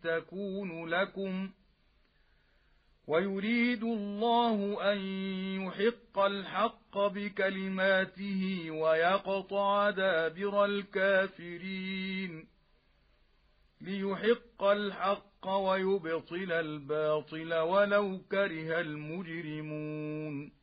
تكون لكم ويريد الله أن يحق الحق بكلماته ويقطع دابر الكافرين ليحق الحق ويبطل الباطل ولو كره المجرمون